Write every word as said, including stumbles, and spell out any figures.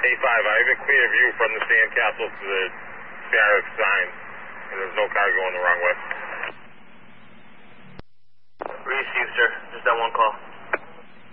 eighty-five, I have a clear view from the sandcastle to the Barrack sign, and there's no car going the wrong way. Received, sir. Just that one call.